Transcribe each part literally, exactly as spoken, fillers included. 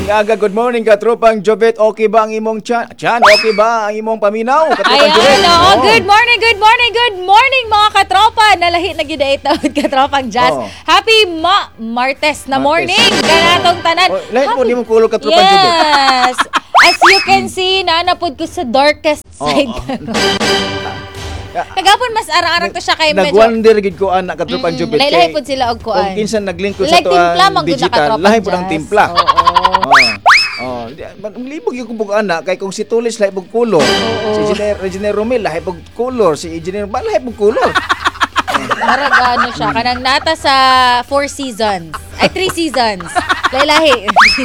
Ning aga, good morning katropang Jobet. Okay ba ang imong chan? Chan, okay ba ang imong paminaw? Katropang Jobet. Ayan, oh. Good morning, good morning, good morning mga katropa. Nalahi na gyud ito katropang Jazz. Oh. Happy ma Martes na Martes. morning. Kanatong tanan. Oh, lahat po, di mo kulog katropang Jobet. Yes. As you can see, nanapod ko sa darkest Oh, side. oh. Kagapon mas arang-arang to siya kay medyo. Nagwonder gid ko ana katropang Jobet. Lahi-lahi pod sila og kuan. Kung kinsan naglink ko Like sa to timpla, ang man gud na digital, katropang lahi po ng Jazz. timpla. Oo. Oh. Oh, libog yung kubog ana kay kung si Tulis lahi pog color, si Engineer Engineer Romel lahi pog color, si Engineer Ba lahi pog color. Marag ano siya, kanang nata sa four seasons. Ay, three seasons. Lahi-lahi.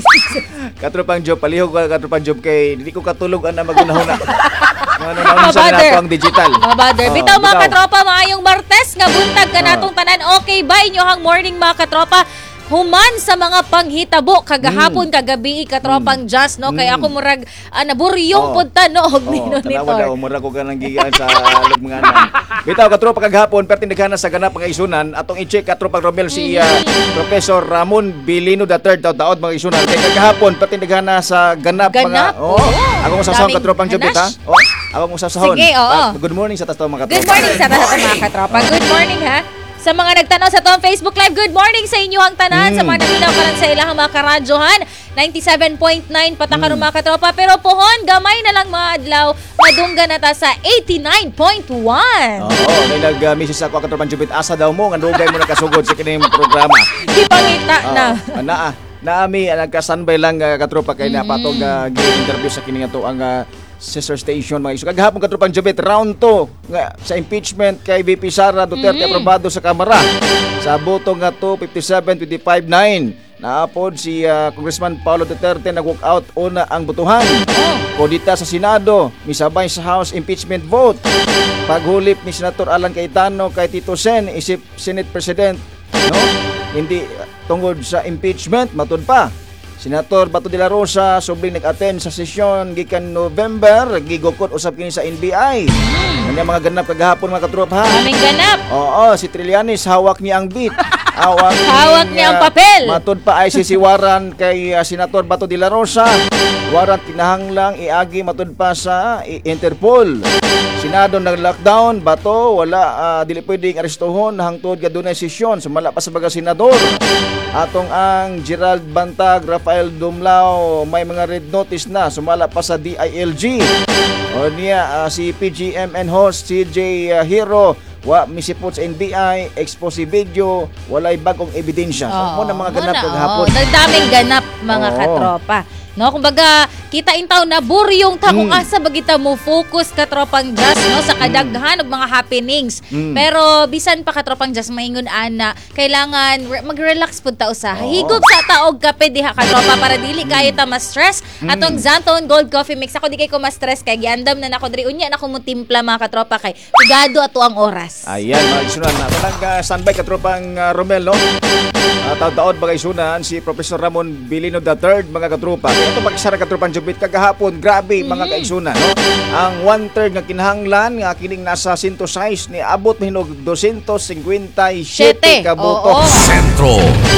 Katropang Job, palihog ka katropang Job kay dili ko katulog ana magunahon na. Ano na sa Mabader. nato ang digital. Mabader. Oh, Bitaw mga bitaw. katropa, maayong Martes nga buntag ka natong tanan. Okay ba inyohang morning mga katropa? Human sa mga panghitabo kagahapon kagabi katropang Jazz no kay Mm. ako murag uh, naburyong Oh. punta no og Oh, mino tanawa daw nito. mura ko kanang gigan sa lugmangan. Bitaw katropa kagahapon perti nagana sa ganap nga isunan atong i-check katropa Romel si uh, Professor Ramon Bilino the third taud mga isunan kay kagahapon perti nagana sa ganap, Ganap, mga oh. oo. Ako mo sasahon Daming katropang Jobet ha. hanash. Oh, ako mo sasahon. Sige, oo. Ah, good morning sa tasto mga katropa. Good morning sa tanan mga katropa. Good morning ha. Sa mga nagtanaw sa tong Facebook Live, good morning sa inyo ang tanan. Mm. Sa mga naminaw pa lang sa ilang mga karadyohan, ninety-seven point nine patakaron Mm. mga katropa. Pero pohon, gamay na lang mga adlaw, madungga na ta sa eighty-nine point one. Oo, may nag-message ako katropang Jobet asa daw mo nga dugay mo nakasugod sa kining programa. Di pangita na. Oh, naa. Naami nagka-standby lang uh, katropa kay napatog uh, interview sa kining ato ang uh, sister station mga iso. Kagahapon katropang Jobet round two nga sa impeachment kay V P Sara Duterte aprobado sa Kamara. Sa boto nga two fifty-seven twenty-five nine. Naapod si uh, Congressman Paulo Duterte nag-walk out una ang botohan. Kodita sa Senado, misabay sa House impeachment vote. Paghulip ni Senator Alan Cayetano kay Tito Sen isip Senate President, no? Hindi uh, tungod sa impeachment matud pa. Senator Bato de la Rosa subling nag-attend sa sesyon gikan November gigukod usab kini sa N B I. Kanya mga ganap kagahapon mga katropa ha. Aming ganap. Oo, si Trillanes hawak niya ang beat. Hawak, Hawak niya ang papel. Matud pa ay sisiwaran kay uh, Senator Bato de la Rosa. Warrant kinahanglang iagi matud pa sa i- Interpol. Senado nag-lockdown, Bato wala uh, dili pwedeng arestuhon hangtod gadunay sesyon sumala pa sa mga senador. Atong ang Gerald Bantag, Rafael Dumlao may mga red notice na sumala pa sa D I L G. O niya uh, si P G M N host C J uh, Hero wa misipot sa N B I, expose video, walay bagong ebidensya. So, mo na mga ganap muna, paghapon. oo. Nagdaming ganap mga Oo. katropa. No, kumbaga kita intaw na buryong ta kung Mm. asa bagita mo focus katropang Jazz no sa kadaghan og mga happenings. Mm. Pero bisan pa katropang Jazz maingon ana, kailangan re- mag-relax pud ta usa. Oo. Higop sa taog kape diha katropa para dili kayo ta ma-stress. Atong Xantone Gold Coffee Mix ako di kay ko ma-stress kay giandam na nako diri unya nako mo timpla mga katropa kay pigado ato ang oras. Ayan, mga isunan na. Tanang uh, standby katropang uh, Romel, no? Uh, taon-taon mga isunan, si Professor Ramon Bilino the third, mga katropa. Kaya ito mag-isara katropang Jobet kagahapon, grabe mga kaisunan, no? Ang one-third nga kinahanglan, nga kining nasa one oh six, ni abot mahinog two fifty-seven Siyete. kaboto. Oo. Sentro.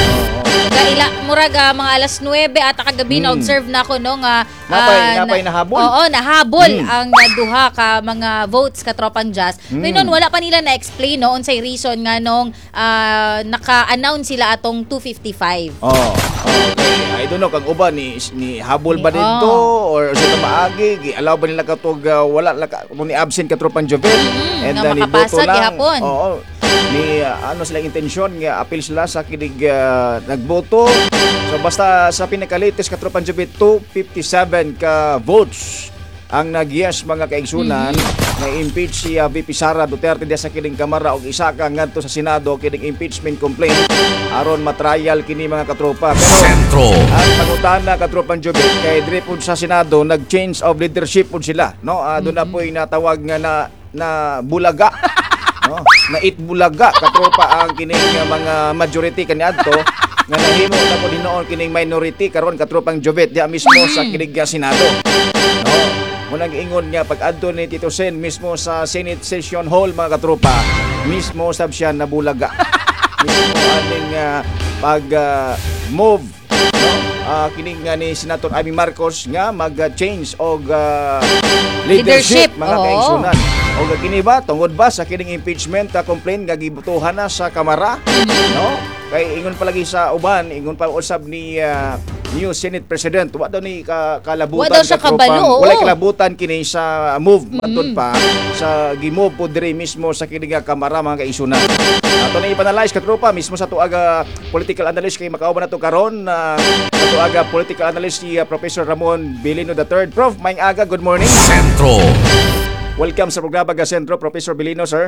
Mga ila murag ah, mga alas nuwebe at kagabi na Mm. observe na ako no nga Napay- ah, napay nahabol? Oo, nahabol Mm. ang ah, duha ka mga votes ka tropang Jazz. Mm. Pero noon wala pa nila na explain no unsay reason nga nung ah, naka-announce sila atong two fifty-five. Oh, okay. I don't know kag uban ni ni habol ba Ni- dito oh. or sa maagi gi allow ba nila katog uh, wala la ka kung ni absent katropang Jobet Mm, nga ni makapasa boto lang. gihapon. Oo. Ni uh, ano silang intensyon nga appeal sila sa kinig uh, nagboto. So basta sa pinaka-latest katropang Jobet two fifty-seven ka votes ang nag-yes mga kaigsunan na impeach si uh, V P Sara Duterte diha sa kining Kamara og isa ka ngadto sa Senado kining impeachment complaint aron matrial kini mga katropa. Pero Sentro. ang pangutana katropang Jobet kay dire pud sa Senado nag-change of leadership pud sila, no? Uh, doon na po'y natawag nga na na bulaga. No? Na itbulaga katropa ang kining uh, mga majority kaniadto nga nahimo na po dinoon kining minority karon katropang Jobet diha mismo sa kining uh, Senado. No? Munang ingon nga pag-adto ni Tito Sen mismo sa Senate Session Hall mga katropa, mismo sab siya nabulaga. Mismo aning uh, pag uh, move, no? uh, kining nga ni Senator Amy Marcos nga mag-change og uh, Leadership, leadership, mga oo. kaigsunan. O kini ba tungod ba sa kining impeachment uh, complaint nga gibutuhan na sa Kamara, no? Kay ingon palagi sa uban, ingon pa usab ni uh, new Senate President, wa daw ni ka, kalabutan Wa daw siya katropang- kabalo, oo. walay kalabutan kini sa move matod pa sa gimove po diri mismo sa kini nga Kamara, mga kaigsunan. Ato na ipanalize katropa mismo sa tuaga political analyst kay makauban nato karon na sa tuaga political analyst si uh, Professor Ramon Bilino the third. Prof, maayong aga, good morning. Sentro. Welcome sa programa ga Sentro, Professor Bilino, sir.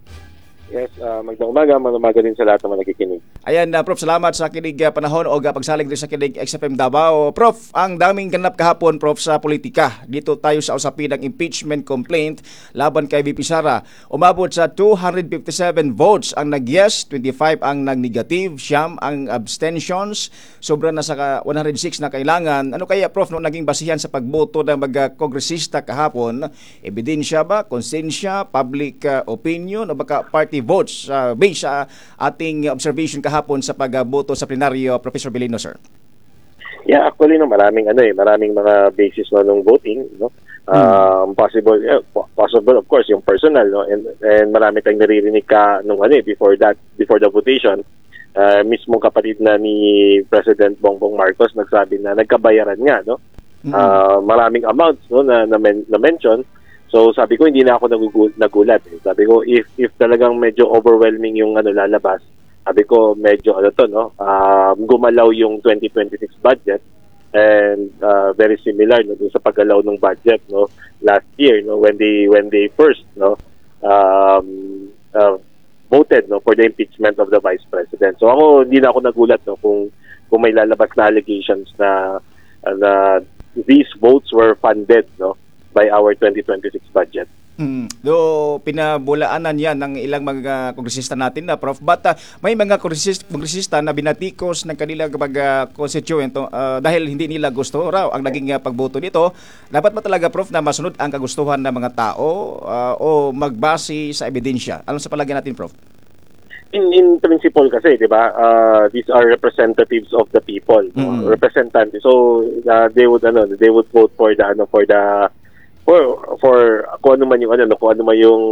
Yes, uh, magandang umaga, magandang umaga din sa lahat ng mga nakikinig. Ayan, uh, Prof, salamat sa kinig uh, panahon o uh, pagsalig din sa kinig X F M Davao. Prof, ang daming ganap kahapon, Prof, sa politika. Dito tayo sa usapin ng impeachment complaint laban kay V P Sara. Umabot sa two hundred fifty-seven votes ang nag-yes, twenty-five ang nag-negative, siyam ang abstentions, sobra na sa one hundred six na kailangan. Ano kaya, Prof, no, naging basihan sa pagboto ng mga kongresista kahapon? Ebidensya ba, konsensya, public uh, opinion, o baka party votes uh, based sa ating observation kahapon sa pagboto sa plenaryo, Professor Bilino, sir? Yeah, actually no, maraming ano eh, maraming mga basis no nung voting, no. Um, possible yeah, possible of course yung personal, no, and and marami tayong naririnig ka nung ano eh, before that before the votation. Uh, mismong kapatid na ni President Bongbong Marcos nagsabi na nagkabayaran nga, no. Uh, maraming amounts no na na, men- na mention. So sabi ko hindi na ako nagugul- nagulat. Eh. Sabi ko if if talagang medyo overwhelming yung ano lalabas, sabi ko medyo ano to no, um, gumalaw yung twenty twenty-six budget and uh, very similar no dun sa paggalaw ng budget no last year no when they when they first no um, uh, voted no for the impeachment of the Vice President. So ako hindi na ako nagulat no kung kung may lalabas na allegations na uh, na these votes were funded no by our twenty twenty-six budget. Hmm. Do pinabulaanan yan ng ilang mga kongresista natin na, Prof. But uh, may mga kongresista, kongresista na binatikos ng kanilang mga constituent uh, dahil hindi nila gusto raw ang naging uh, pagboto nito. Dapat ba talaga, Prof, na masunod ang kagustuhan ng mga tao uh, o magbase sa ebidensya? Ano sa palagay natin, Prof? In in principle kasi, 'di ba? Uh, these are representatives of the people, no? Mm. Representatives. So uh, they would ano, they would vote for the ano for the for for kung ano man yung ano, kung ano man yung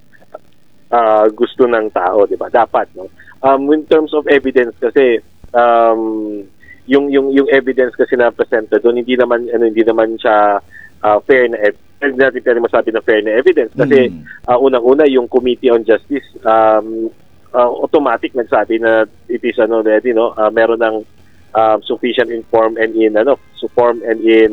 uh, gusto ng tao, 'di ba? Dapat, no. Um in terms of evidence kasi um yung yung yung evidence kasi na presented doon hindi naman ano hindi naman siya uh, fair na evidence. Hindi natin pwede masabi na fair na evidence kasi Mm. uh, unang-una yung Committee on Justice um uh, automatic nagsabi na it is ano already no uh, meron ng uh, sufficient in form and in ano so form and in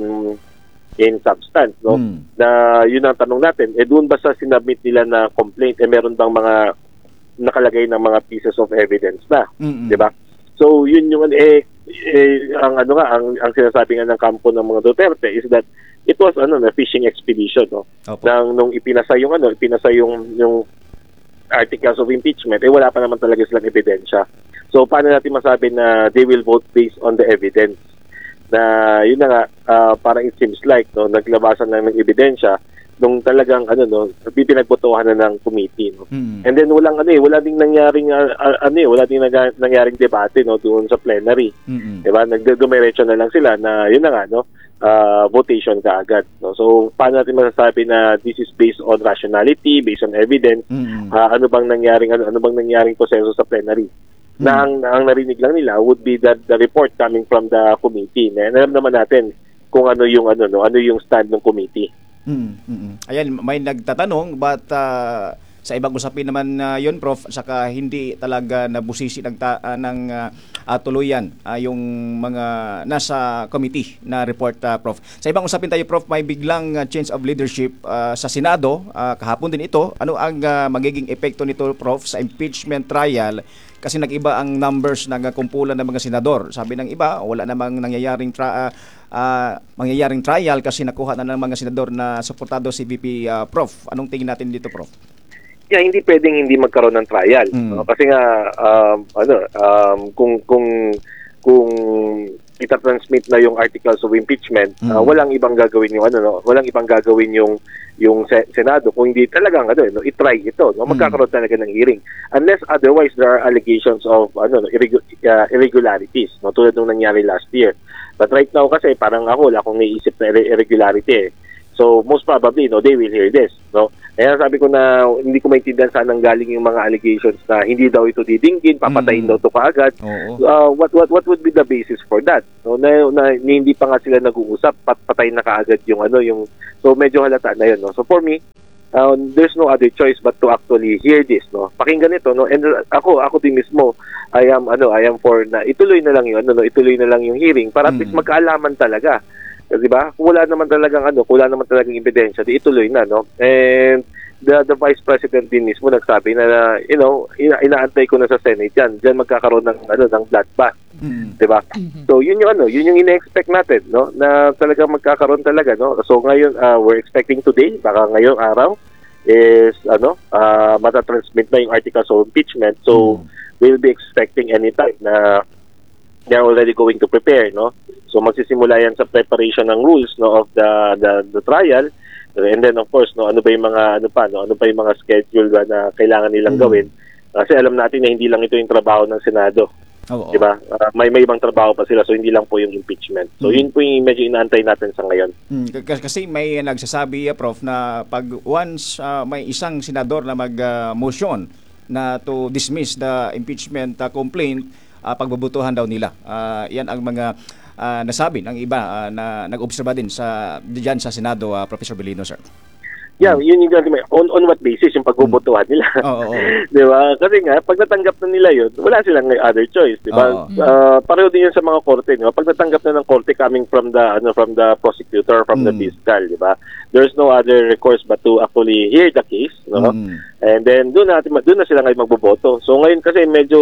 in substance no Mm. na yun ang tanong natin eh doon ba sa sinubmit nila na complaint eh meron bang mga nakalagay ng mga pieces of evidence na Mm-mm. 'di ba so yun yung eh, eh ang ano nga ang, ang sinasabi nga ng kampo ng mga Duterte is that it was ano na fishing expedition no Opo. nang nung ipinasa yung ano ipinasa yung yung articles of impeachment eh wala pa naman talaga silang ebidensya. So paano natin masabi na they will vote based on the evidence? Na yun na nga uh, parang it seems like no naglabasan lang ng ebidensya nung talagang ano no pinagbotohan na ng committee no. Mm. And then walang ano eh wala ding nangyaring uh, uh, ano eh wala ding nang- nangyaring debate no doon sa plenary. Mm-mm. Diba? Nagdudumiretso na lang sila na yun na nga no uh, votation kaagad no. So paano natin masasabi na this is based on rationality, based on evidence? Mm-mm. Uh, ano bang nangyaring ano, ano bang nangyaring proseso sa plenary? Na ang, ang narinig lang nila would be that the report coming from the committee. Na alam naman natin kung ano yung ano no, ano yung stand ng committee. Mm-mm. Ayan, may nagtatanong but uh, sa ibang usapin naman uh, yun, Prof, saka hindi talaga nabusisi ng, ta- uh, ng uh, uh, tuluyan uh, yung mga nasa committee na report, uh, Prof. Sa ibang usapin tayo, Prof, may biglang uh, change of leadership uh, sa Senado, uh, kahapon din ito. Ano ang uh, magiging epekto nito, Prof, sa impeachment trial? Kasi nag-iba ang numbers ng uh, kumpulan ng mga senador. Sabi ng iba, wala namang nangyayaring tra- uh, uh, mangyayaring trial kasi nakuha na ng mga senador na suportado si V P uh, Prof. Anong tingin natin dito, Prof? Yeah, hindi pwedeng hindi magkaroon ng trial. Mm. No? Kasi nga um, ano um, kung kung kung ita-transmit na yung articles of impeachment, Mm. uh, walang ibang gagawin yung ano no, walang ibang gagawin yung yung se- Senado kung hindi talagang ano no, i-try ito, no, magkakaroon talaga ng hearing. Unless otherwise there are allegations of ano no, irregu- uh, irregularities, no, tulad ng nangyari last year. But right now kasi parang ako wala akong naiisip na irre- irregularity eh. So most probably no they will hear this, no. Kaya sabi ko na hindi ko maintindihan saan nang galing yung mga allegations na hindi daw ito didinggin, papatayin Mm. daw ito kaagad. Oo. Uh, what what what would be the basis for that? No, na, na hindi pa nga sila nag-uusap, pat patayin na kaagad yung ano yung so medyo halata na yun, no. So for me, uh, there's no other choice but to actually hear this, no. Pakinggan ito, no. And uh, ako ako din mismo I am ano I am for na ituloy na lang yung ano no, ituloy na lang yung hearing para at least Mm. magkaalaman talaga. Di ba? Kung wala naman talagang ano, kung wala naman talagang ebidensya, di ituloy na, no? And the the Vice President din mismo nagsabi na, you know, ina inaantay ko na sa Senate yan. Diyan magkakaroon ng ano ng bloodbath, Mm. 'di ba? So, yun yung ano, yun yung ina-expect natin, no? Na talaga magkakaroon talaga, no? So, ngayon uh, we're expecting today, baka ngayong araw is ano, uh, matatransmit na yung articles of impeachment. So, Mm. we'll be expecting anytime na they're already going to prepare, no? So magsisimula yan sa preparation ng rules, no, of the the, the trial, and then of course, no, ano ba yung mga ano pa, no, ano pa yung mga schedule ba na kailangan nilang Mm. gawin? Kasi alam natin na hindi lang ito yung trabaho ng Senado, Oo. 'di ba? Uh, may may ibang trabaho pa sila, so hindi lang po yung impeachment. So Mm. yun po yung medyo inaantay natin sa ngayon. Mm, k- k- kasi may nagsasabi, uh, Prof, na pag once uh, may isang senador na mag-motion na to dismiss the impeachment uh, complaint, uh, pagbubutuhan daw nila. Uh, yan ang mga uh, nasabi ng iba uh, na nag-obserba din sa diyan sa Senado, uh, Professor Belino, sir. Yeah, yun yung on on what basis yung pagbubutuhan nila. Oo, oo. 'Di ba? Kasi nga pag natanggap na nila yun, wala silang other choice, 'di ba? Oo. Uh, pareho din yun sa mga korte, 'di ba? Pag natanggap na ng korte coming from the ano from the prosecutor, from the Mm. fiscal, 'di ba? There's no other recourse but to actually hear the case, no? Mm. And then doon natin doon na sila ngayon magboboto. So ngayon kasi medyo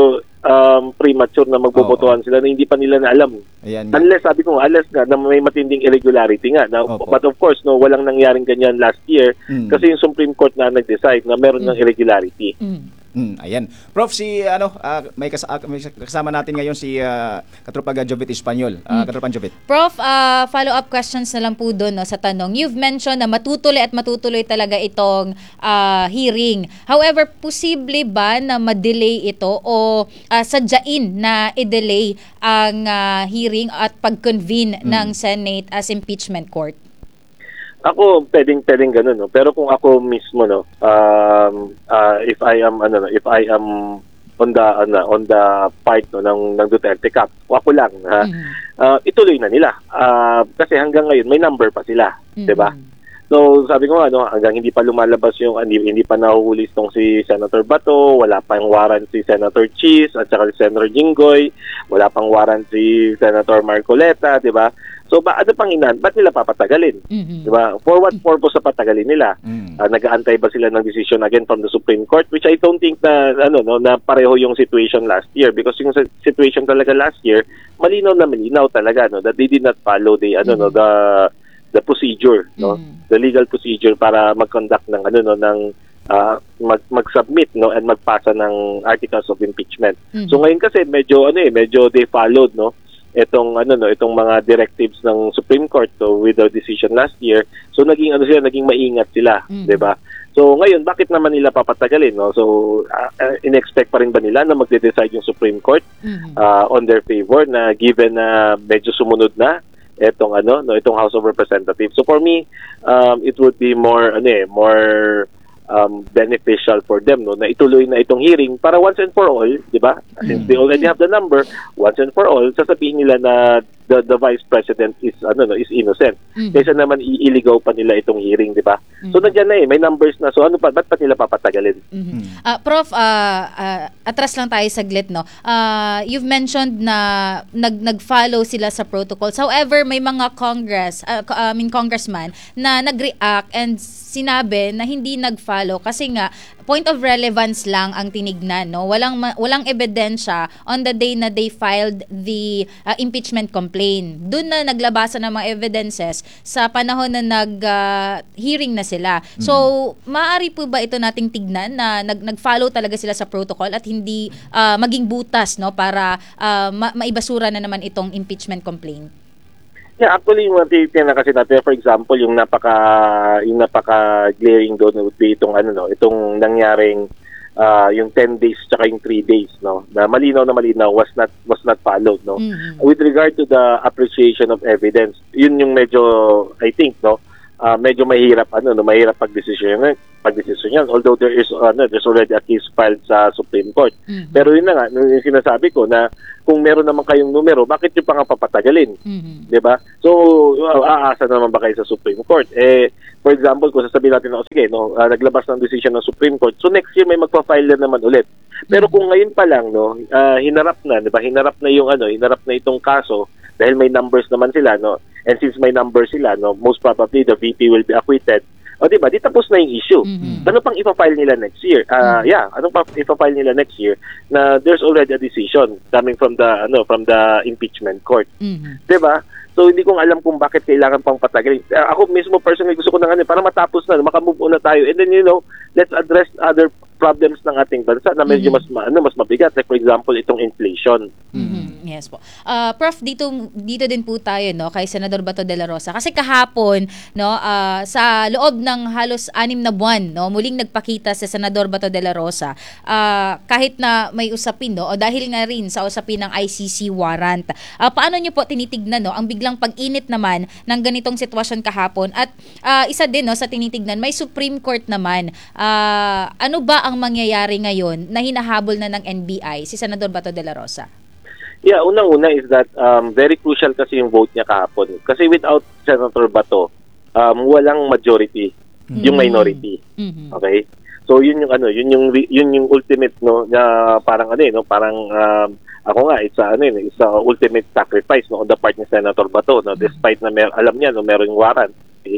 um, premature na magbobotohan sila na hindi pa nila na alam. Ayan nga. Unless, sabi ko nga, unless nga na may matinding irregularity nga. Na, Opo. but of course, no, walang nangyaring ganyan last year Mm. kasi yung Supreme Court na nag-decide na meron ng irregularity. Mm. Mm, ayan. Prof, si ano ah, may, kas- ah, may kasama natin ngayon si uh, Katropag Jovit Espanyol. Uh, Katropang Jovit. Prof, uh, follow-up questions na lang po doon no, sa tanong. You've mentioned na matutuloy at matutuloy talaga itong uh, hearing. However, posible ba na ma-delay ito o uh, sadyain na i-delay ang uh, hearing at pag-convene Mm. ng Senate as impeachment court? Ako, pwedeng, pwedeng ganun, no? Pero kung ako mismo, no, um, uh, if I am, ano, no, if I am on the, ano, on the part, no, ng, ng Duterte Cup, kung ako lang, ha, Mhm. uh, ituloy na nila. Uh, kasi hanggang ngayon, may number pa sila, Mhm. 'di ba? So, sabi ko nga, no, hanggang hindi pa lumalabas yung, hindi, hindi pa nahuhuli itong si Senator Bato, wala pang warrant si Senator Cheese, at saka si Senator Jinggoy, wala pang warrant si Senator Marcoleta, di ba? So, ba, ano pang inan? Ba't nila papatagalin? Mhm. Di ba? For what purpose sa patagalin nila? Mm. Uh, nag-aantay ba sila ng decision again from the Supreme Court? Which I don't think na, ano, no, na pareho yung situation last year. Because yung sa- situation talaga last year, malinaw na malinaw talaga, no, that they did not follow the, ano, no, the the procedure, no, Mhm. the legal procedure para mag-conduct ng ano no ng ah, mag mag-submit no and magpasa ng articles of impeachment. Mhm. So ngayon kasi medyo ano eh medyo they followed no itong ano no itong mga directives ng Supreme Court so with the decision last year. So naging ano sila naging maingat sila, Mhm. 'di ba? So ngayon bakit naman nila papatagalin no? So uh, uh, in-expect pa rin ba nila na magde-decide yung Supreme Court Mhm. uh, on their favor na given na medyo sumunod na etong ano no itong House of Representatives. So for me um it would be more ano eh more um beneficial for them no na ituloy na itong hearing para once and for all, 'di ba? Since they already have the number, once and for all sasabihin nila na the the Vice President is ano no is innocent. Mhm. Kaysa naman iiligaw pa nila itong hearing, 'di ba? So Mhm. nandiyan na eh may numbers na. So ano pa ba't pa nila papatagalin? Mhm. Ah, Prof, ah, ah, atras lang tayo saglit, no? Ah, you've mentioned na nag nag-follow sila sa protocols. However, may mga Congress, ah, co- I mean congressman na nag-react and sinabi na hindi nag-follow kasi nga point of relevance lang ang tinignan, no? Walang ma- walang ebidensya on the day na they filed the ah, impeachment complaint. Doon na naglabasan ng mga evidences sa panahon na nag-hearing na sila. So, maaari po ba ito nating tignan na nag nag-follow talaga sila sa protocol at hindi ah, maging butas, no, para ah, ma- maibasura na naman itong impeachment complaint? Yeah, actually, yung titignan na kasi natin, for example, yung napaka yung napaka glaring doon would be itong ano no, itong nangyaring uh, yung ten days tsaka yung three days, no, na malinaw na malinaw was not was not followed, no. Mhm. With regard to the appreciation of evidence, yun yung medyo, I think, no, uh, medyo mahirap, ano, no, mahirap pagdesisyon pagdesisyon yan. Although there is, ano, there's already a case filed sa Supreme Court. Mhm. Pero yun na nga, yung sinasabi ko na kung meron naman kayong numero, bakit yung pa nga papatagalin? Mhm. 'Di ba? So, uh, aasa naman ba kayo sa Supreme Court? Eh, for example, kung sasabihin natin, oh, sige, no, uh, naglabas ng decision ng Supreme Court, so next year may magpa-file na naman ulit. Pero kung ngayon pa lang, no, uh, hinarap na, 'di ba? Hinarap na yung ano, hinarap na itong kaso dahil may numbers naman sila, no. And since may numbers sila, no, most probably the V P will be acquitted. O, di ba? Di tapos na yung issue. Mhm. Ano pang ipa-file nila next year? Uh, yeah, ano pang ipa-file nila next year na there's already a decision coming from the ano from the impeachment court. Mhm. 'Di ba? So hindi ko alam kung bakit kailangan pang patagalin. Uh, ako mismo personally gusto ko na ano para matapos na, makamove on na tayo. And then you know, let's address other problems ng ating bansa na medyo Mhm. mas ma- ano mas mabigat, like for example itong inflation. Mhm. Yes po. Uh, Prof, dito dito din po tayo, no, kay Senador Bato de la Rosa. Kasi kahapon, no, uh, sa loob ng halos anim na buwan, no, muling nagpakita si Senador Bato de la Rosa. Uh, kahit na may usapin, no, o dahil nga rin sa usapin ng I C C warrant. Uh, paano niyo po tinitignan, no, ang biglang pag-init naman ng ganitong sitwasyon kahapon? At uh, isa din, no, sa tinitignan, may Supreme Court naman. Uh, ano ba ang mangyayari ngayon na hinahabol na ng N B I si Senador Bato de la Rosa? Yeah, unang-una is that um, very crucial kasi yung vote niya kahapon. Kasi without Senator Bato, um, walang majority, yung minority. Mhm. Okay? So yun yung ano, yun yung yun yung ultimate, no, na parang ano, eh, no, parang um, ako nga it's a, ano, eh, it's a ultimate sacrifice, no, on the part ni Senator Bato, no, despite na mer alam niya, no, merong warrant. Okay?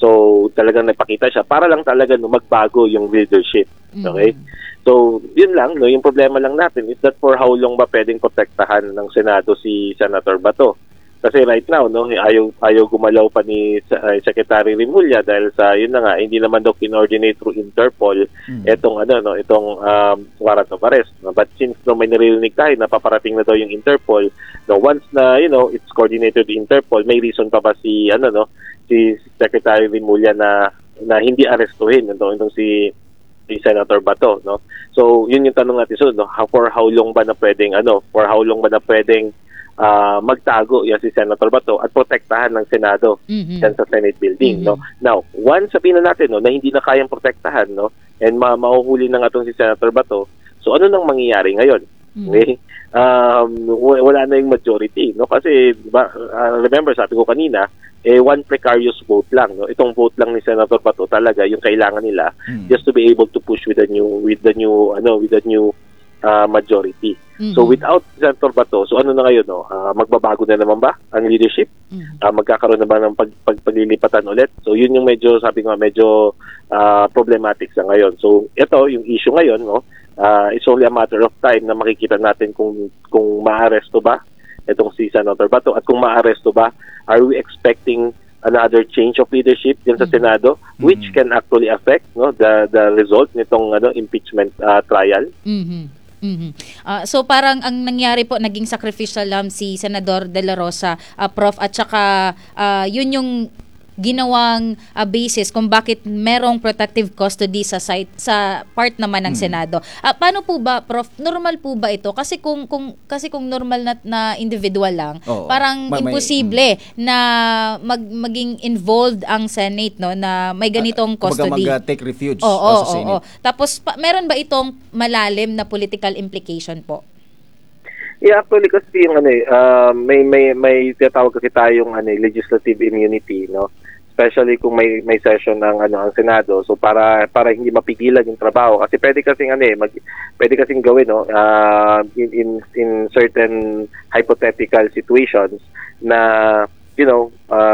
So talagang nagpakita siya para lang talaga, no, magbago yung leadership. Okay? Mhm. So, yun lang, no, yung problema lang natin is that for how long ba pwedeng protektahan ng Senado si Senator Bato? Kasi right now, no, ayaw, ayaw gumalaw pa ni uh, Secretary Rimulya dahil sa, yun na nga, hindi naman daw coordinate through Interpol Mm. itong, ano, no, itong um, warrant of arrest. No? But since no, may naririnig tayo na paparating na daw yung Interpol, no, once na, you know, it's coordinated with Interpol, may reason pa ba si, ano, no, si Secretary Rimulya na, na hindi arestuhin, no, itong si si Senator Bato, no? So, yun yung tanong natin, so, no, how, for how long ba na pwedeng, ano, for how long ba na pwedeng uh, magtago yan si Senator Bato at protektahan ng Senado Mhm. yan sa Senate building, Mhm. no? Now, once sabihin na natin, no, na hindi na kayang protektahan, no, and ma mahuhuli na nga itong si Senator Bato, so ano nang mangyayari ngayon? Mhm. Okay? Um, w- wala na yung majority, no? Kasi, diba, uh, remember, sabi ko kanina, eh, one precarious vote lang, no? Itong vote lang ni Senator Bato talaga yung kailangan nila Mm. just to be able to push with the new with the new ano with the new uh, majority. Mhm. So without Senator Bato, so ano na ngayon, no? Uh, magbabago na naman ba ang leadership? Mhm. Uh, magkakaroon na ba ng pag, pag, paglilipatan ulit? So yun yung medyo, sabi ko nga, medyo uh, problematic sa ngayon. So ito yung issue ngayon, no? Uh, it's only a matter of time na makikita natin kung kung maaresto ba itong si Senator Bato, at kung maaresto ba, are we expecting another change of leadership din sa Senado, which Mhm. can actually affect, no, the the result nitong ano impeachment uh, trial? Mhm. Mhm. Ah, so parang ang nangyari po, naging sacrificial lamb si Senador De La Rosa, ah, Prof, at saka ah, yun yung ginawang ah, basis kung bakit merong protective custody sa site sa part naman ng Senado. Ah, paano po ba, Prof? Normal po ba ito? Kasi kung kung kasi kung normal na, na individual lang, Oo. parang May- may- imposible na mag, maging involved ang Senate, no, na may ganitong custody. Kumbaga mag-take refuge Oo, uh, sa oo, Senate. oo. Tapos, pa, meron ba itong malalim na political implication po? Yeah, actually kasi yung ano eh, uh, may may may tinatawag kasi tayong ano eh, legislative immunity, no? Especially kung may may session ng ano ang Senado. So para para hindi mapigilan yung trabaho, kasi pwede kasing ano eh, mag, pwede kasing gawin, no, uh, in in in certain hypothetical situations na, you know,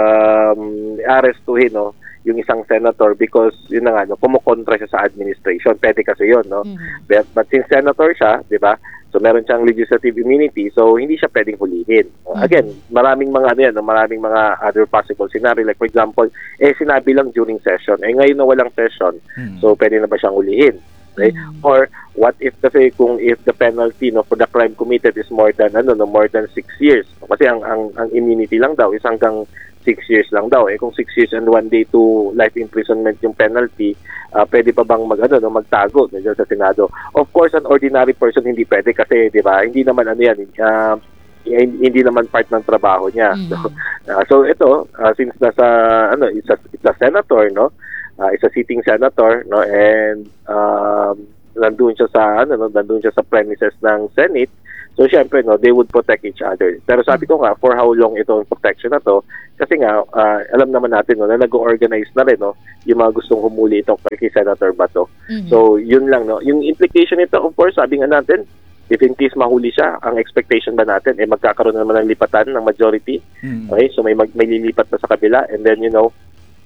um arestuhin, no, yung isang senator because yun na nga, no, kumukontra siya sa administration. Pwede kasi yun, no? Mhm. But, but since senator siya, di ba? So meron siyang legislative immunity, so hindi siya pwedeng hulihin. Uh, Again, maraming mga ano yan, no? Maraming mga other possible scenario. Like for example, eh sinabi lang during session. Eh ngayon na walang session, Hmm. so pwede na ba siyang hulihin? Okay? Mm. Or what if kasi kung if the penalty no for the crime committed is more than ano no more than six years. Kasi ang ang ang immunity lang daw is hanggang six years lang daw. Eh kung six years and one day to life imprisonment yung penalty, uh, pwede pa bang mag ano no magtago diyan sa Senado? Of course, an ordinary person hindi pwede kasi 'di ba? Hindi naman ano yan, uh, hindi naman part ng trabaho niya. Mm. So, uh, so ito, uh, since nasa ano, it's a, it's a senator, no? Uh, it's a sitting senator, no? And um nandoon siya sa ano, no? Nandoon siya sa premises ng Senate. So syempre no, they would protect each other. Pero sabi ko nga, for how long itong protection na to? Kasi nga uh, alam naman natin no, na nag-organize na rin no, yung mga gustong humuli itong kay Senator Bato. Mhm. So yun lang no. Yung implication nito, of course, sabi nga natin, if in case mahuli siya, ang expectation ba natin eh magkakaroon naman ng lipatan ng majority. Mm. Okay? So may mag, may lilipat na sa kabila, and then you know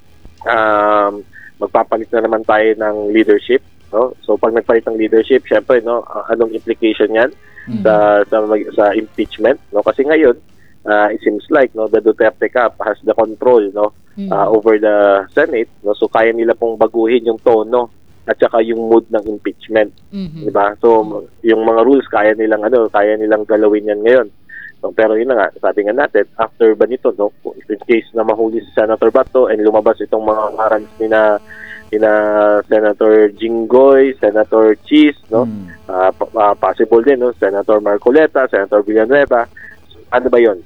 um magpapalit na naman tayo ng leadership, no? So pag nagpalit ng leadership, syempre no, uh, anong implication niyan Mhm. sa sa mag- sa impeachment, no? Kasi ngayon uh, it seems like no the Duterte Cap has the control no Mhm. uh, over the Senate, no? So kaya nila pong baguhin yung tono at saka yung mood ng impeachment, Mhm. di ba? So yung mga rules kaya nilang ano, kaya nilang galawin yan ngayon. So, pero yun na nga, sabi nga natin, after ba nito, no, if in case na mahuli si Senator Bato and lumabas itong mga warrants ni na ina Senator Jinggoy, Senator Cheese, no? Mm. Uh, uh, possible din, no? Senator Marcoleta, Senator Villanueva. So, ano ba yun?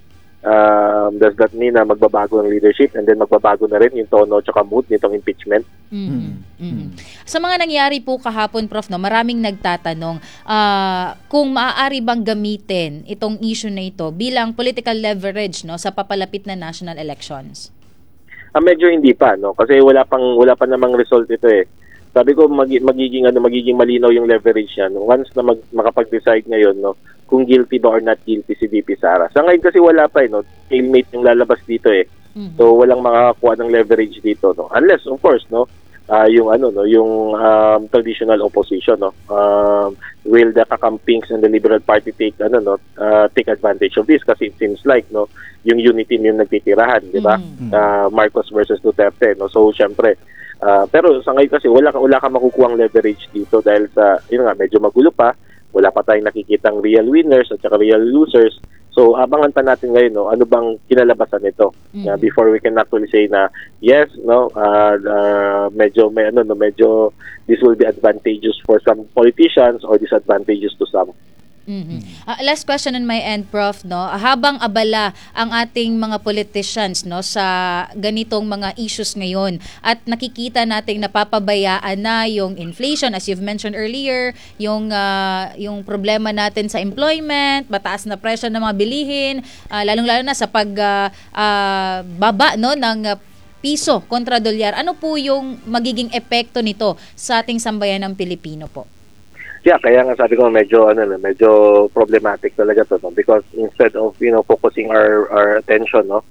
Um, does that mean na magbabago ng leadership and then magbabago na rin yung tono at mood nitong impeachment? Mhm. Mhm. Sa mga nangyari po kahapon, Prof, no, maraming nagtatanong ah, kung maaari bang gamitin itong issue na ito bilang political leverage no sa papalapit na national elections. Ah, medyo hindi pa, no? Kasi wala pang wala pa namang result ito eh. Sabi ko magi- magiging ano magiging malinaw yung leverage niya no? Once na mag- makapag-decide ngayon no kung guilty ba or not guilty si V P Sara. Sa ngayon kasi wala pa eh no. Stalemate yung lalabas dito eh. Mhm. So walang makakakuha ng leverage dito no. Unless of course no ah, yung ano no yung um, traditional opposition no um, will the Kakampings and the Liberal Party take ano no uh, take advantage of this kasi it seems like no yung unity yung nagtitirahan, di ba? Mhm. Uh, Marcos versus Duterte, no? So, syempre, uh, pero sa ngayon kasi wala ka wala ka makukuhang leverage dito dahil sa yun nga medyo magulo pa, wala pa tayong nakikitang real winners at saka real losers. So, abangan pa natin ngayon no, ano bang kinalabasan nito Mhm. uh, before we can actually say na yes, no, uh, uh, medyo may ano no, medyo this will be advantageous for some politicians or disadvantageous to some. Mhm. Ah, last question on my end, Prof, no. Habang abala ang ating mga politicians no sa ganitong mga issues ngayon at nakikita nating napapabayaan na yung inflation as you've mentioned earlier, yung ah, yung problema natin sa employment, mataas na presyo ng mga bilihin, ah, lalong-lalo na sa pag ah, ah, baba no ng ah, piso kontra dolyar. Ano po yung magiging epekto nito sa ating sambayan ng Pilipino po? Yeah, kaya nga sabi ko medyo ano na, medyo problematic talaga to no? Because instead of you know focusing our our attention no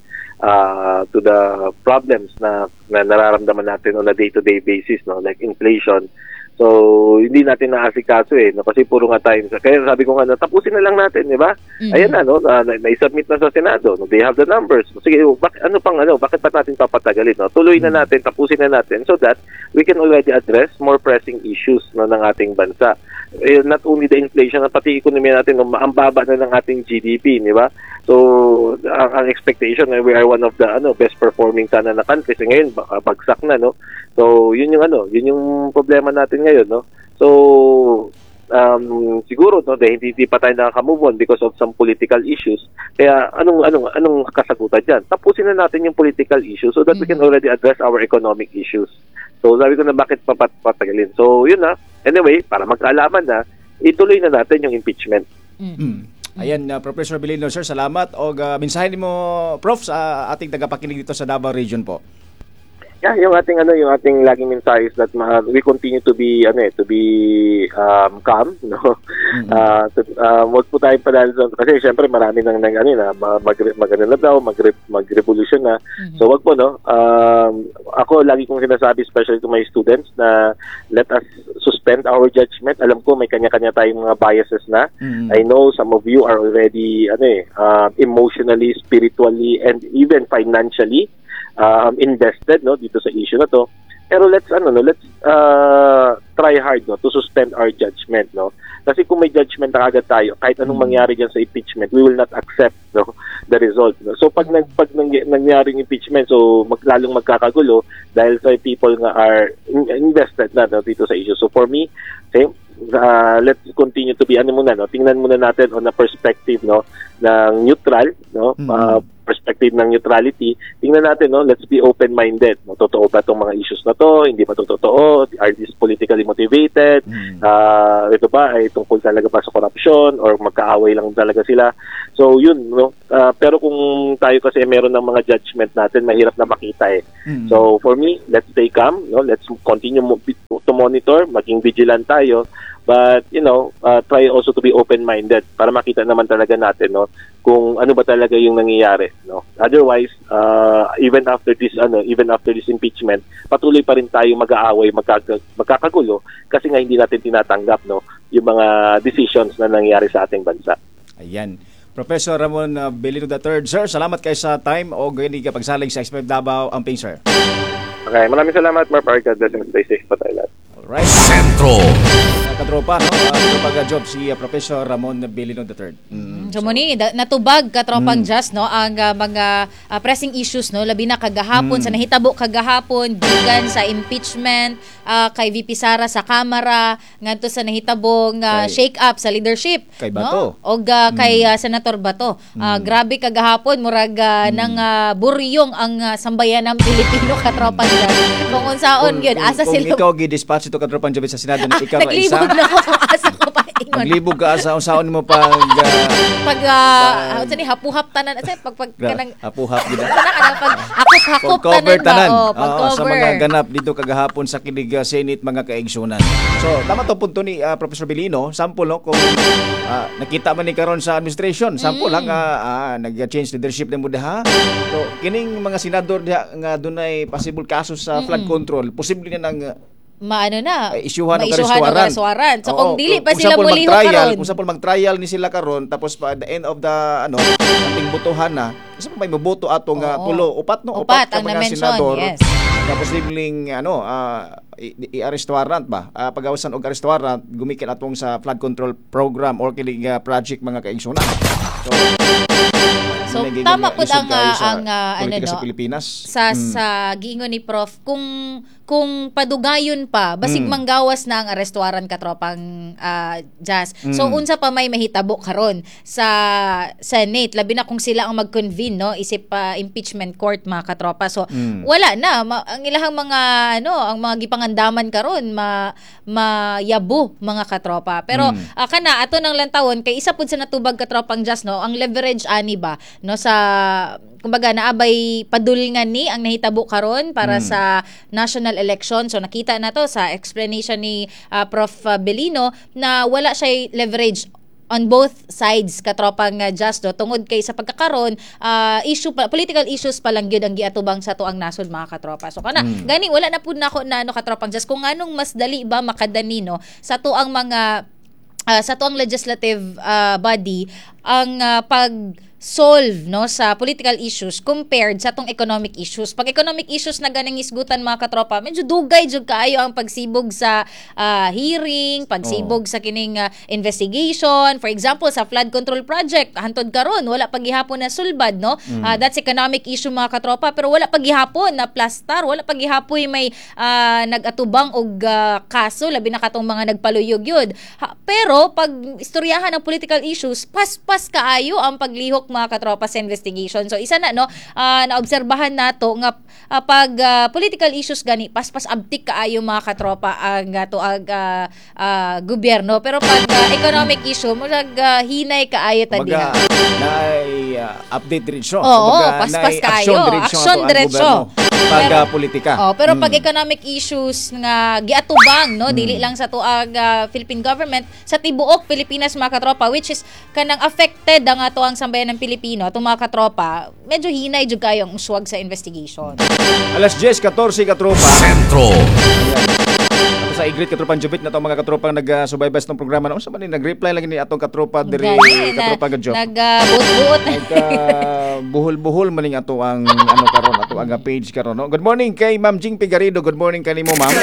uh, to the problems na, na nararamdaman natin on a day-to-day basis no like inflation. So, hindi natin naasikaso eh, no? Kasi puro nga tayo. Kaya sabi ko nga, na, tapusin na lang natin, di ba? Mhm. Ayan na, no? Na, na, na-submit na sa Senado. No? They have the numbers. Sige, bak, ano pang, ano, bakit pa natin papatagalin? No? Tuloy na natin, tapusin na natin so that we can already address more pressing issues no, ng ating bansa. Eh, not only the inflation, pati ekonomiya natin, no, ang baba na ng ating G D P, di ba? So, ang, ang expectation na we are one of the ano best performing sana na countries. Eh, ngayon, bagsak na, no? So, yun yung ano, yun yung problema natin ngayon, no? So, um, siguro, no, dahil hindi, hindi pa tayo nakaka-move on because of some political issues. Kaya, anong, anong, anong kasagutan dyan? Tapusin na natin yung political issues so that we can already address our economic issues. So, sabi ko na bakit papatagalin. So, yun na. Anyway, para magkaalaman na, ituloy na natin yung impeachment. Mm. Ayan, uh, Professor Abilino, sir, salamat. O uh, mensahe mo, Prof, sa ating tagapakinig dito sa Davao Region po. Yeah, yung ating ano, yung ating laging mensahe is that uh, we continue to be ano eh, to be um, calm, no. Mm-hmm. Uh, to, uh, wag po tayong padali kasi syempre marami nang nang ano na mag magano na daw, mag mag-revolution na. Mhm. So wag po no. Um, ako lagi kong sinasabi especially to my students na let us suspend our judgment. Alam ko may kanya-kanya tayong mga biases na. Mm-hmm. I know some of you are already ano eh, uh, emotionally, spiritually and even financially um, invested no dito sa issue na to. pero let's ano no, let's uh, try hard no to suspend our judgment no. Kasi kung may judgment na agad tayo, kahit anong mangyari diyan sa impeachment, we will not accept no the result no. So pag nag pag nangyari yung impeachment, so maglalong magkakagulo dahil sa people nga are invested na no, dito sa issue. So for me, same uh, let's continue to be ano muna no, tingnan muna natin on a perspective no ng neutral no, mm-hmm. uh, perspective ng neutrality. Tingnan natin no, let's be open-minded. No, totoo ba tong mga issues na to? Hindi ba to totoo? Are these politically motivated? Mm-hmm. Uh, ito ba ay tungkol talaga ba sa corruption or magkaaway lang talaga sila? So yun no. Uh, pero kung tayo kasi meron ng mga judgment natin, mahirap na makita eh. Mm-hmm. So for me, let's stay calm, no? Let's continue mo- to monitor, maging vigilant tayo. But, you know, uh, try also to be open-minded para makita naman talaga natin, no, kung ano ba talaga yung nangyayari, no. Otherwise, uh, even after this, ano, even after this impeachment, patuloy pa rin tayo mag-aaway, magkag- magkakagulo kasi nga hindi natin tinatanggap, no, yung mga decisions na nangyayari sa ating bansa. Ayan. Professor Ramon uh, Belino the third. Sir, salamat kayo sa time o ganyan ka pagsaling sa Expert Davao Amping, sir. Okay, maraming salamat, Mark Arcad. Stay safe pa tayo lahat. Alright. Sentro. Katropa, no? Uh, Katropa-job si uh, Professor Ramon Belino the third. Mm. So, muni, da- natubag katropang mm. just no ang uh, mga uh, pressing issues no labi na kagahapon mm. sa nahitabo kagahapon gikan sa impeachment uh, kay V P Sara sa Kamara ngadto sa nahitabong uh, shake up sa leadership kay Bato no? og uh, kay uh, Senator Bato. Uh, mm. Grabe kagahapon murag uh, mm. ng uh, buryong ang uh, sambayanang Pilipino katropang just. Kung unsaon gyud asa kung sila. Kung ikaw gi-dispatch ito katropang job sa Senado na ikaw ra isa. Naglibog na ako asa ko pa ingon. Maglibog ka sa unsaon mo pag uh, pag uh, uh, hapuhap tanan sa pag pag kanang hapuhap gid. Sana kana pag hakop-hakop cover tanan, tanan. Ba? Oh, pag Oo, sa mga ganap dito kagahapon sa kilig uh, Senate mga kaigsunan. So tama to punto ni uh, Professor Belino, sample no kung uh, nakita man ni karon sa administration, sample mm. lang uh, uh, nag-change leadership din mo ha. So kining mga senador diha nga dunay possible kaso sa flood mm-hmm. control, posible na nang uh, maano na isyuhan og kariswaran. So kung dili pa sila mulihok karon, kung sa mag-trial ni sila karon tapos pa at the end of the ano ating botohan na, isa pa may maboto atong uh, tulo, upat no, upat, upat ka mga na-mention, senador. yes. Tapos posibleng ano uh, i-arrest warrant ba? Uh, pagawasan og arrest warrant gumikan atong sa flood control program or kining uh, project mga kaigsunan. So So tama pud ang uh, ang uh, ano no sa Pilipinas sa mm. sa giingon ni Prof kung kung padugayon pa basig mm. manggawas na ang arrest warrant katropang uh, Jazz. Mm. So unsa pa may mahitabo karon sa Senate labi na kung sila ang mag-convene no isip uh, impeachment court mga katropa. So mm. wala na ma- ang ilahang mga ano ang mga gipangandaman karon ma mayabo mga katropa. Pero mm. uh, kana ato nang lantawon kay isa pud sa natubag katropang Jazz no ang leverage ani ba no sa kumbaga naabay padulngan ni ang nahitabo karon para mm. sa national election. So nakita na to sa explanation ni uh, Prof Belino na wala siya leverage on both sides katropang uh, just do tungod kay sa pagkakaron uh, issue pa, political issues pa lang gyud ang giatubang sa tuang nasod mga katropa. So kana mm. gani wala na pud nako na ano katropang just kung anong mas dali ba makadani no sa tuang mga uh, sa tuang legislative uh, body ang uh, pag solve no sa political issues compared sa tong economic issues. Pag economic issues na ganing isgutan mga katropa, medyo dugay jud kaayo ang pagsibog sa uh, hearing, pagsibog oh. sa kining uh, investigation. For example, sa flood control project, hantod karon wala pa gihapon na sulbad no. Mm. Uh, that's economic issue mga katropa, pero wala pa gihapon na plastar, wala pa gihapon may uh, nag-atubang og uh, kaso labi na katong mga nagpaluyog yun. Ha, pero pag istoryahan ng political issues, pas-pas kaayo ang paglihok mga katropa sa investigation. So isa na no, uh, naobserbahan nato nga uh, pag uh, political issues gani paspas abtik kaayo mga katropa ang uh, tuag uh, uh, gobyerno. Pero pag uh, economic issue murag uh, hinay kaayo ta diha. Naay uh, update diretso. Oo, paspas kaayo. Action diretso. Pag uh, politika. Oh, pero hmm. pag economic issues nga giatubang no, hmm. dili lang sa tuag uh, Philippine government, sa tibuok Pilipinas mga katropa, which is kanang affected ang ato ang sambayan ng Pilipino, itong mga katropa, medyo hinay jud kayo ang uswag sa investigation. Alas diyes, katorse katropa. Sentro. Ayan. sa igrit katropang Jubit na to mga katropang nagasubaybay sa itong programa. Unsa man ni nag-reply lagi ni atong katropa diri Gani, na- katropa gadyo. Nag-buot-buot. Nagka buhol-buhol maning ato ang ano karon ato ang page karon no. Good morning kay Ma'am Jing Pigarido. Good morning kanimo ma'am.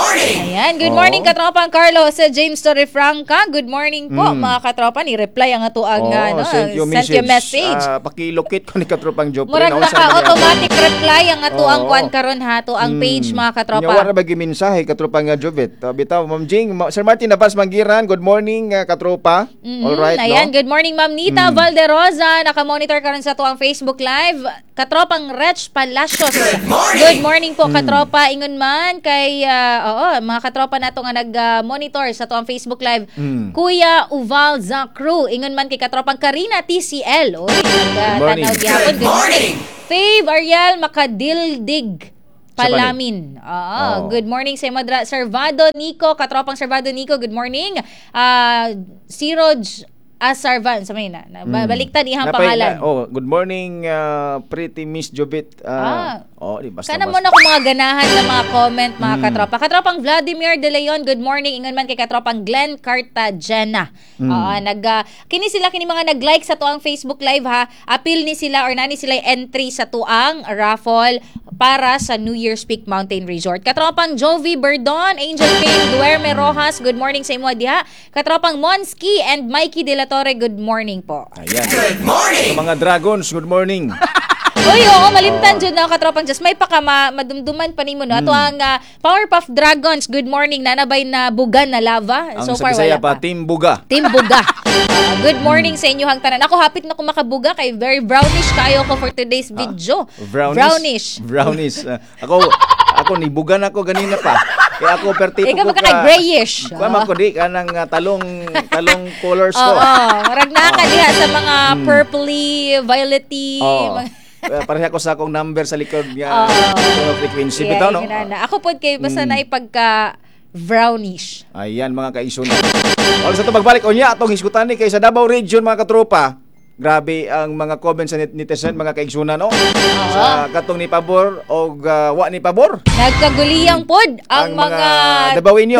Ayan, good Oo. morning katropang Carlos sa James Torrefranca. Good morning po mga katropa, ni reply ang ato ang Oh, ano, send you sent you message. message. Ah, pakilocate ko ni katropang Job. Murag naka-automatic reply ang ato ang Oo. kwan karon ha, to ang page mga katropa. Wala ba gimensahe katropa nga Jobet? Uh, bitaw Ma'am Jing, Ma- Sir Martin Nabas Manggiran. Good morning uh, katropa. Mhm. All right, Ayan, no? good morning Ma'am Nita Valderosa. Naka-monitor karon sa to ang Facebook Live. Katropang Rech Palacios. Good morning po katropa. Ingon man kay ah, oo, mga katropa nato nga nag-monitor sa to ang Facebook Live. Mm. Kuya Uval Zacru. Ingon man kay katropang Karina T C L. Oy, Good morning. nag-tanaw gihapon. Good morning. Fave Ariel Makadildig Palamin. Ah, Oh. good morning sa Madra Servado Nico, katropang Servado Nico. Good morning. Ah, si Roj Asarvan sa may na. Mm. Baliktad ihang Napay- pangalan. na- oh, good morning uh, pretty Miss Jobet. Ah. Uh, oh, di basta. Kana mo basta. na ko mga ganahan ng mga comment mga Mm. katropa. Katropang Vladimir De Leon, good morning. Ingon man kay katropang Glenn Cartagena. Mm. Oo, nag ah, kini sila kini mga nag-like sa tuang Facebook Live ha. Appeal ni sila or nani sila entry sa tuang raffle para sa New Year's Peak Mountain Resort. Katropang Jovi Berdon, Angel Payne, Duerme Rojas, good morning sa imo diha. Katropang Monski and Mikey De La Torre, good morning po. Ayan. Good morning. Sa mga Dragons, good morning. Uy, oo, malimtan dyan na katropang just may paka ma, madumduman pa nimo no. Ato Hmm. ang ah, Powerpuff Dragons, good morning, nanabay na bugan na lava. Ang So sa far Bisaya wala pa, pa. Team Buga. Team Buga. Ah, good morning sa inyo hang tanan. Ako hapit na ko makabuga kay very brownish kayo ko for today's video. Brownish. Brownish. Brownish. Ah, ako, ako nibugan ako ganina pa. Kaya ako pertipo Ikaw ko magka kay grayish. Kuha man ko di ka ng ah, talong, talong colors Oo, ko. marag na ka diha sa mga purpley, violety. Oo. mga- Eh, pareha ko sa akong number sa likod niya. Oo. frequency. Yeah, Bitaw, no? ginana. Ako pod kay basta Mm. na ipagka brownish. Ayan mga kaisunan. O sa ito magbalik o niya atong hisgutan ni kay sa Davao Region mga katropa. Grabe ang mga comments sa net- netizen mga kaisunan no. Sa katong ni pabor o uh, wa ni pabor Nagkaguliyang pod ang, ang mga, mga Davaoenyo.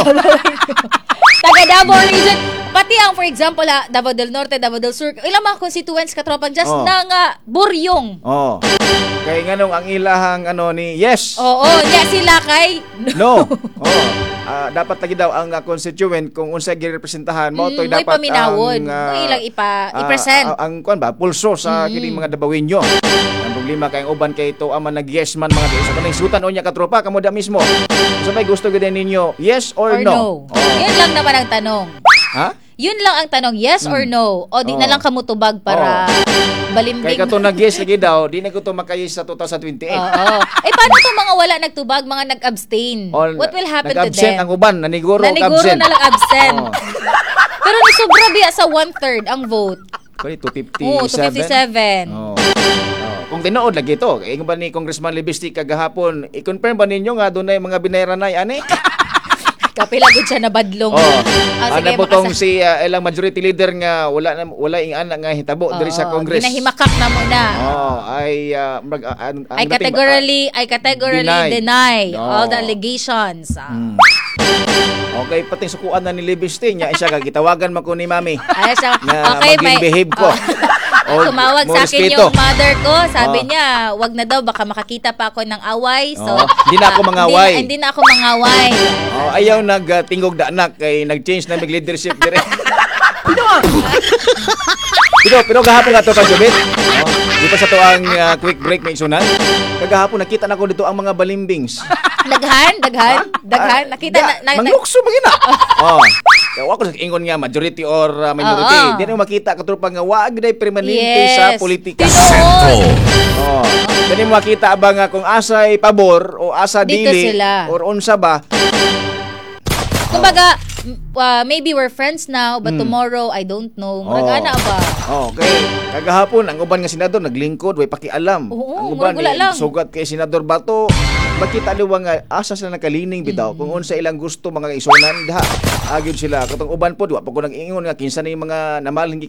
taga Davao Region. Pati ang for example ha, Davao del Norte, Davao del Sur, ilang mga constituents katropang just Oh. na nga buryong. Oh. Kay nganong ang ilahang ano ni yes. Oo, niya sila kay No. Oh. Ah, dapat lagi daw ang uh, constituent kung unsa girepresentahan mo to'y Mm, mo'y dapat paminawon. ang ah, Mo'y ilang ipa- ah, i-present. ah, ang kuan ba pulso sa kining mga Davaoenyo. Ang problema kay ang uban kay ito ama nag yes man mga kaiso kanang sutan o niya katropa kamo da mismo. Sa may gusto gid ninyo yes or, or no. Oh. Yun lang naman ang tanong. Ha? Yun lang ang tanong, yes or no? O di na Oh. lang kamutubag para Kay balimbing. kato nag yes lagi daw di na ko to makayis sa twenty twenty-eight. Oo. Eh paano itong mga wala nagtubag, mga nag-abstain? Or What will happen to nag-absent them? ang uban naniguro og Naniguro absent. na lang absent. Oh. Pero nisobra biya sa one-third ang vote. Kani two fifty-seven. Oo, two fifty-seven. Oh. Oh. Kung tinuod lagi to, ingon ba ni Congressman Libistic kagahapon, i-confirm ba ninyo nga dunay mga binayranay ani? Kapila gud siya na badlong. Oh. Ah, Ano sige, butong makasa- si uh, ilang majority leader nga wala na wala ing anak nga hitabo diri sa Oo, Congress. Ginahimakak na mo na. Oh, ay uh, mag, uh, ang, ang I dating- categorically I categorically Deny. deny, No. all the allegations. Ah. Hmm. Okay, pating sukuan na ni Libistic niya siya kagitawagan man ko ni Mami. Ay, siya, Na okay, maging may, behave ko. Oh. O, Tumawag mo sa akin respeto. yung mother ko. Sabi Oh. niya, wag na daw, baka makakita pa ako ng away. So, Oh, hindi na ako ah, mangaway. Hindi, hindi na ako mangaway. Oh, ayaw nagtingog da anak kay nag-change na mig leadership dire. Pero pero gahapon nga to pa Jobit. Oh, di pa sa to ang uh, quick break may isunan. Kagahapon nakita na ko dito ang mga balimbings. Daghan, daghan, daghan. Ah, Nakita na, na, na manglukso ba gina? Oh. Kaya ako sa ingon nga majority or uh, minority. Oo. Di na makita katrupa nga wa gyud permanente Yes. sa politika. Tinuod. Oh. Dili mo makita ba nga kung asay pabor o asa Dito dili sila. or unsa ba? Kumbaga, m- uh, maybe we're friends now, but Hmm. tomorrow, I don't know. Oh. Murag ana ba? Oh, kay kagahapon ang uban nga senador naglingkod way pakialam. Oo, ang uban murag wala eh, lang. sugat kay senador Bato. Bakit aliwa nga asa sila nakalining bitaw Mm. kung unsa ilang gusto mga kaisunan diha. Agyod sila katong uban po wa pa ko nag-ingon nga kinsa na yung mga namaling